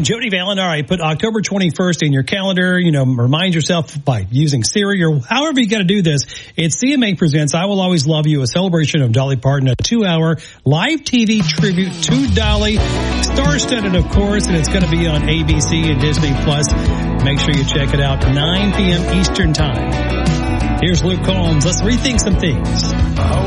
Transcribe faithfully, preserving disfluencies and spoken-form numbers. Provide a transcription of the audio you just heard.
I'm Jody Valen. All right, put October twenty-first in your calendar. You know, remind yourself by using Siri or however you got to do this. It's C M A Presents I Will Always Love You, a celebration of Dolly Parton, a two-hour live T V tribute to Dolly. Star-studded, of course, and it's going to be on A B C and Disney Plus. Make sure you check it out, nine p.m. Eastern Time. Here's Luke Combs. Let's rethink some things.